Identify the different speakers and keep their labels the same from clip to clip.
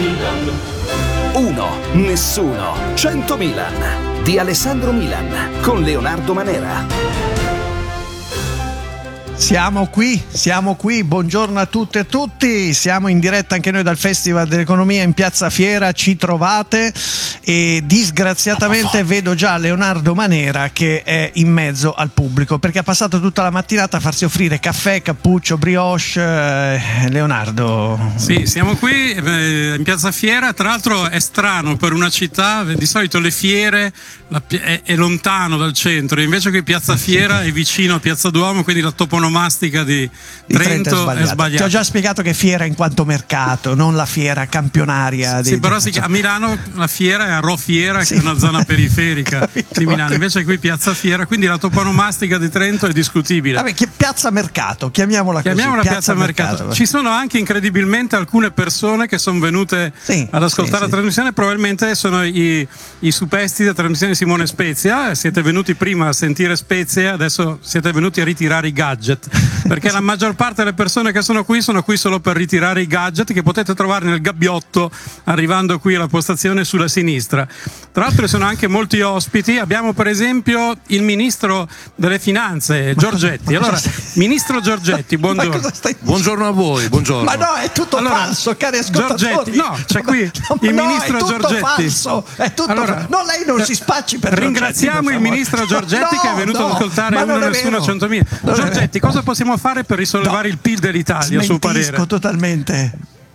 Speaker 1: Uno, nessuno, 100 Milan di Alessandro Milan con Leonardo Manera.
Speaker 2: Siamo qui, buongiorno a tutte e a tutti, siamo in diretta anche noi dal Festival dell'Economia in Piazza Fiera, ci trovate e disgraziatamente vedo già Leonardo Manera che è in mezzo al pubblico perché ha passato tutta la mattinata a farsi offrire caffè, cappuccio, brioche. Leonardo.
Speaker 3: Sì, siamo qui in Piazza Fiera, tra l'altro è strano per una città, di solito le fiere è lontano dal centro, invece qui Piazza Fiera è vicino a Piazza Duomo, quindi la toponomastica di Trento è sbagliata.
Speaker 2: Ti ho già spiegato che fiera in quanto mercato, non la fiera campionaria.
Speaker 3: Sì, però a Milano la fiera è a Rofiera, che è una zona periferica di Milano, invece qui Piazza Fiera, quindi la toponomastica di Trento è discutibile.
Speaker 2: Vabbè, Piazza Mercato, chiamiamola così.
Speaker 3: Piazza Mercato. Ci sono anche incredibilmente alcune persone che sono venute ad ascoltare la trasmissione, probabilmente sono i superstiti della trasmissione Simone Spezia. Siete venuti prima a sentire Spezia, adesso siete venuti a ritirare i gadget, perché la maggior parte delle persone che sono qui solo per ritirare i gadget che potete trovare nel gabbiotto arrivando qui alla postazione sulla sinistra. Tra l'altro sono anche molti ospiti, abbiamo per esempio il ministro delle finanze Giorgetti. Allora, ministro Giorgetti, buongiorno.
Speaker 4: Buongiorno a voi, buongiorno.
Speaker 2: Ma no, è tutto falso, cari ascoltatori.
Speaker 3: Giorgetti, no, c'è qui il ministro Giorgetti.
Speaker 2: Falso, è tutto falso. No, lei non si spacci per
Speaker 3: ringraziamo il ministro Giorgetti che è venuto ad ascoltare Uno Nessuno 100.000. Giorgetti, cosa possiamo fare per risollevare il PIL dell'Italia, a suo parere?
Speaker 2: Totalmente.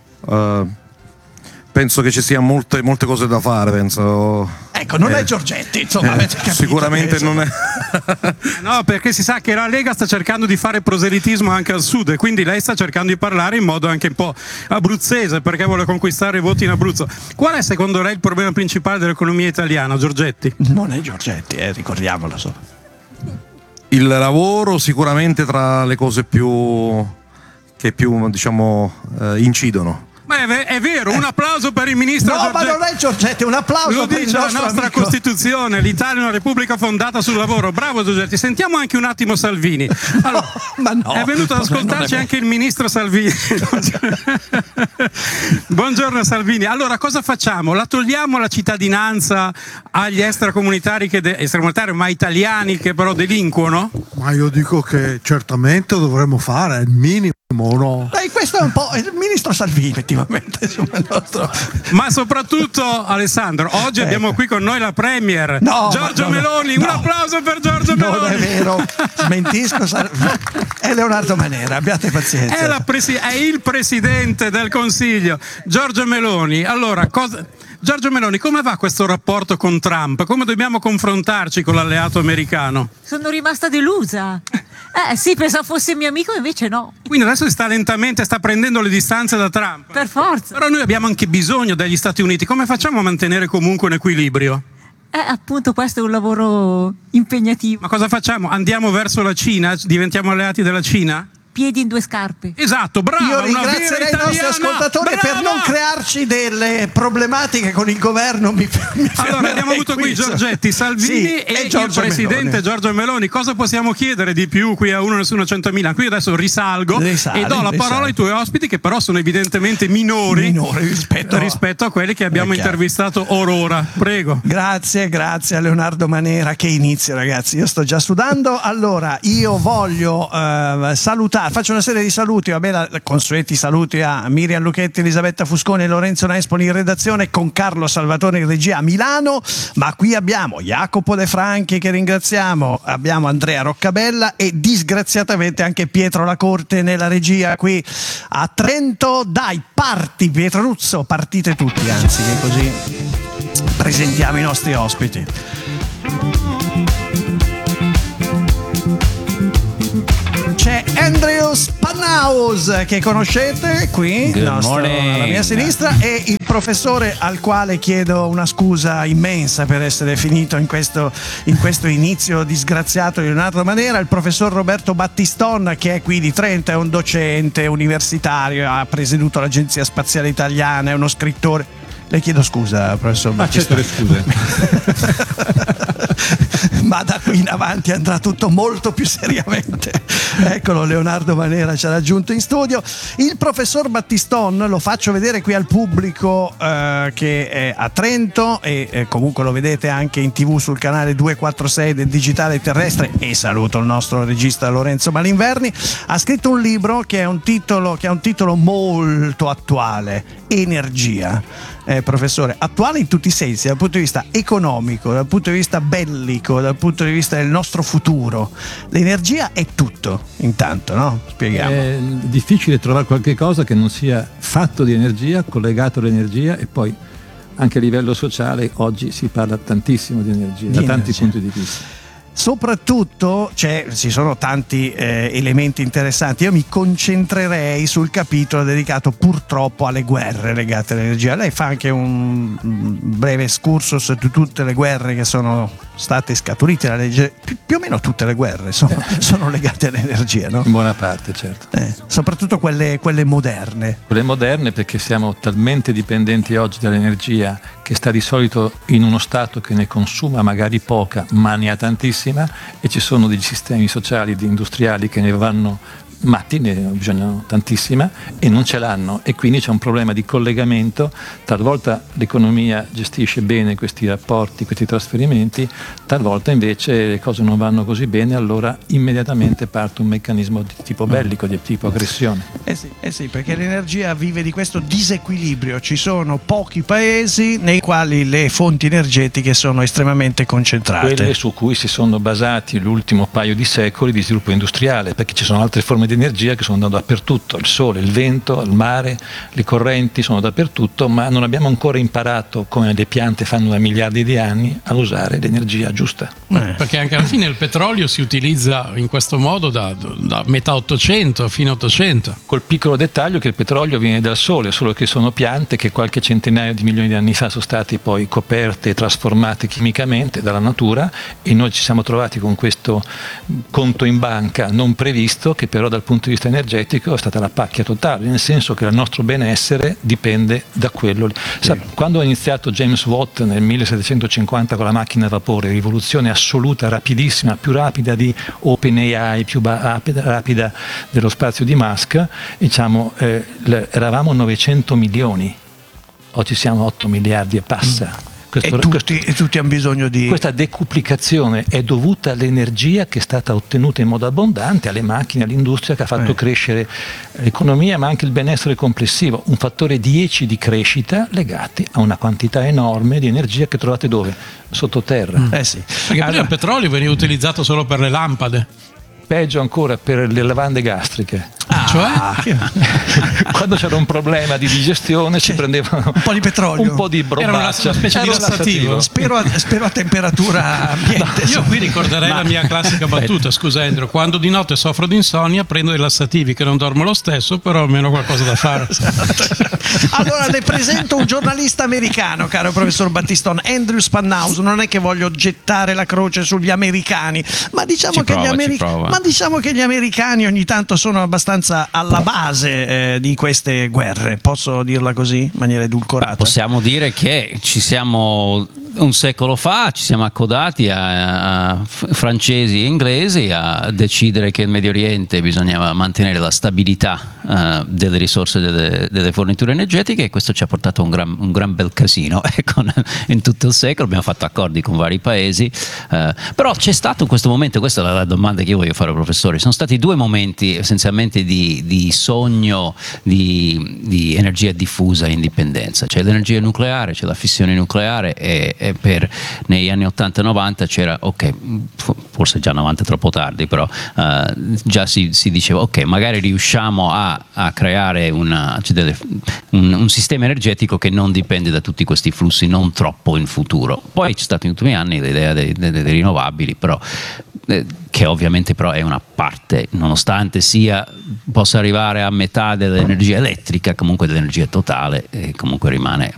Speaker 4: Penso che ci sia molte cose da fare, penso.
Speaker 2: Ecco, non è Giorgetti, insomma, avete capito
Speaker 4: sicuramente
Speaker 2: che,
Speaker 4: non è.
Speaker 3: No, perché si sa che la Lega sta cercando di fare proselitismo anche al sud e quindi lei sta cercando di parlare in modo anche un po' abruzzese perché vuole conquistare voti in Abruzzo. Qual è secondo lei il problema principale dell'economia italiana, Giorgetti?
Speaker 2: Non è Giorgetti, ricordiamolo solo.
Speaker 4: Il lavoro sicuramente tra le cose che più diciamo incidono.
Speaker 3: Ma è vero, un applauso per il ministro Giorgetti.
Speaker 2: No, ma non è Giorgetti, un applauso
Speaker 3: lo
Speaker 2: per il
Speaker 3: dice
Speaker 2: nostro
Speaker 3: la nostra
Speaker 2: amico.
Speaker 3: Costituzione, l'Italia è una repubblica fondata sul lavoro. Bravo Giorgetti, sentiamo anche un attimo Salvini. Allora, è venuto ad ascoltarci anche il ministro Salvini. Buongiorno Salvini. Allora, cosa facciamo? La togliamo la cittadinanza agli extracomunitari ma italiani che però delinquono?
Speaker 5: Ma io dico che certamente dovremmo fare il minimo. No.
Speaker 2: Questo è un po' il ministro Salvini effettivamente
Speaker 3: ma soprattutto Alessandro, oggi abbiamo qui con noi la premier Giorgia Meloni. Un applauso per Giorgia Meloni.
Speaker 2: Non è vero, smentisco. È Leonardo Manera, abbiate pazienza.
Speaker 3: È il presidente del Consiglio Giorgia Meloni. Allora, Giorgia Meloni, come va questo rapporto con Trump? Come dobbiamo confrontarci con l'alleato americano?
Speaker 6: Sono rimasta delusa. Sì, pensavo fosse mio amico, invece no.
Speaker 3: Quindi adesso sta prendendo le distanze da Trump.
Speaker 6: Per forza.
Speaker 3: Però noi abbiamo anche bisogno degli Stati Uniti. Come facciamo a mantenere comunque un equilibrio?
Speaker 6: Appunto, questo è un lavoro impegnativo.
Speaker 3: Ma cosa facciamo? Andiamo verso la Cina? Diventiamo alleati della Cina?
Speaker 6: Piedi in due scarpe.
Speaker 3: Esatto, bravo.
Speaker 2: Io ringrazierei i nostri ascoltatori per non crearci delle problematiche con il governo.
Speaker 3: Allora abbiamo avuto qui Giorgetti, Salvini e il presidente Giorgia Meloni. Cosa possiamo chiedere di più qui a Uno Nessuno 100.000? Qui adesso risalgo e do la parola ai tuoi ospiti, che però sono evidentemente minori rispetto a quelli che abbiamo intervistato orora. Prego.
Speaker 2: Grazie a Leonardo Manera che inizia, ragazzi. Io sto già sudando. Allora, io voglio salutare. Faccio una serie di saluti, consueti saluti a Miriam Lucchetti, Elisabetta Fusconi e Lorenzo Nespoli in redazione, con Carlo Salvatore in regia a Milano, ma qui abbiamo Jacopo De Franchi che ringraziamo, abbiamo Andrea Roccabella e disgraziatamente anche Pietro Lacorte nella regia qui a Trento. Dai, parti Pietro Ruzzo, partite tutti, anzi, che così presentiamo i nostri ospiti. C'è Andrew Spanhaus che conoscete qui alla mia sinistra, e il professore al quale chiedo una scusa immensa per essere finito in questo inizio disgraziato di Leonardo Manera, il professor Roberto Battiston, che è qui di Trento, è un docente universitario, ha presieduto l'Agenzia Spaziale Italiana, è uno scrittore. Le chiedo scusa, professor Battiston.
Speaker 7: Accetto le scuse.
Speaker 2: ma da qui in avanti andrà tutto molto più seriamente. Eccolo, Leonardo Manera ci ha raggiunto in studio. Il professor Battiston lo faccio vedere qui al pubblico che è a Trento e comunque lo vedete anche in TV sul canale 246 del Digitale Terrestre, e saluto il nostro regista Lorenzo Malinverni. Ha scritto un libro che ha un titolo molto attuale: Energia. Professore, attuale in tutti i sensi, dal punto di vista economico, dal punto di vista bellico, dal punto di vista del nostro futuro. L'energia è tutto, intanto, no? Spieghiamo.
Speaker 7: È difficile trovare qualche cosa che non sia fatto di energia, collegato all'energia, e poi anche a livello sociale oggi si parla tantissimo di energia, da tanti punti di vista.
Speaker 2: Soprattutto ci sono tanti elementi interessanti. Io mi concentrerei sul capitolo dedicato purtroppo alle guerre legate all'energia. Lei fa anche un breve excursus di tutte le guerre che sono state scaturite da legge. Più o meno tutte le guerre sono legate all'energia, no?
Speaker 7: In buona parte, certo.
Speaker 2: Soprattutto quelle moderne.
Speaker 7: Quelle moderne, perché siamo talmente dipendenti oggi dall'energia che sta di solito in uno stato che ne consuma magari poca, ma ne ha tantissima, e ci sono degli sistemi sociali ed industriali che ne vanno matti, ne bisogna tantissima, e non ce l'hanno, e quindi c'è un problema di collegamento. Talvolta l'economia gestisce bene questi rapporti, questi trasferimenti, talvolta invece le cose non vanno così bene, allora immediatamente parte un meccanismo di tipo bellico, di tipo aggressione.
Speaker 2: Sì, perché l'energia vive di questo disequilibrio. Ci sono pochi paesi nei quali le fonti energetiche sono estremamente concentrate,
Speaker 7: quelle su cui si sono basati l'ultimo paio di secoli di sviluppo industriale, perché ci sono altre forme di energia che sono dappertutto: il sole, il vento, il mare, le correnti sono dappertutto, ma non abbiamo ancora imparato, come le piante fanno da miliardi di anni, a usare l'energia giusta.
Speaker 3: Perché anche alla fine il petrolio si utilizza in questo modo da metà 800 fino a 800.
Speaker 7: Col piccolo dettaglio che il petrolio viene dal sole, solo che sono piante che qualche centinaio di milioni di anni fa sono state poi coperte e trasformate chimicamente dalla natura, e noi ci siamo trovati con questo conto in banca non previsto, che però dal punto di vista energetico è stata la pacchia totale, nel senso che il nostro benessere dipende da quello. Quando ha iniziato James Watt nel 1750 con la macchina a vapore, rivoluzione assoluta, rapidissima, più rapida di OpenAI, più rapida dello spazio di Musk, diciamo, eravamo 900 milioni, oggi siamo 8 miliardi e passa.
Speaker 2: E tutti hanno bisogno di...
Speaker 7: Questa decuplicazione è dovuta all'energia che è stata ottenuta in modo abbondante, alle macchine, all'industria che ha fatto crescere l'economia, ma anche il benessere complessivo. Un fattore 10 di crescita legati a una quantità enorme di energia che trovate dove? Sottoterra.
Speaker 3: Perché prima il petrolio veniva utilizzato solo per le lampade.
Speaker 7: Peggio ancora per le lavande gastriche. Quando c'era un problema di digestione ci prendevano
Speaker 2: un po' di petrolio,
Speaker 7: un po' di brobaccia.
Speaker 3: Era una specie di lassativo.
Speaker 2: Spero a temperatura ambiente.
Speaker 3: Io qui ricorderei la mia classica battuta: scusa Endro, quando di notte soffro di insonnia prendo dei lassativi, che non dormo lo stesso, però almeno qualcosa da fare.
Speaker 2: Allora le presento un giornalista americano, caro professor Battiston, Andrew Spanhaus. Non è che voglio gettare la croce sugli americani, ma diciamo che gli americani ogni tanto sono abbastanza alla base di queste guerre. Posso dirla così, in maniera edulcorata?
Speaker 8: Possiamo dire che un secolo fa ci siamo accodati a francesi e inglesi a decidere che in Medio Oriente bisognava mantenere la stabilità delle risorse delle forniture energetiche, e questo ci ha portato a un gran bel casino in tutto il secolo. Abbiamo fatto accordi con vari paesi, però c'è stato in questo momento, questa è la domanda che io voglio fare al professore, sono stati due momenti essenzialmente di sogno di energia diffusa e indipendenza. C'è l'energia nucleare, c'è la fissione nucleare, e negli anni 80 e 90 c'era, forse già 90 è troppo tardi, però già si diceva magari riusciamo a creare un sistema energetico che non dipende da tutti questi flussi non troppo in futuro. Poi c'è stato negli ultimi anni l'idea delle rinnovabili, però che ovviamente però è una parte, nonostante possa arrivare a metà dell'energia elettrica, comunque dell'energia totale, comunque rimane